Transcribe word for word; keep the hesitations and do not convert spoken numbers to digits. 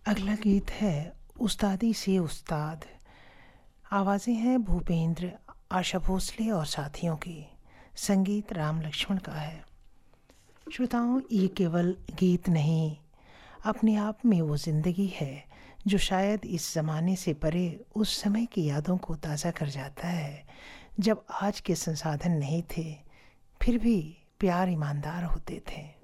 अगला गीत है उस्तादी से उस्ताद। आवाज़ें हैं भूपेंद्र, आशा भोसले और साथियों की। संगीत राम लक्ष्मण का है। श्रोताओं, ये केवल गीत नहीं, अपने आप में वो ज़िंदगी है जो शायद इस ज़माने से परे उस समय की यादों को ताज़ा कर जाता है, जब आज के संसाधन नहीं थे, फिर भी प्यार ईमानदार होते थे।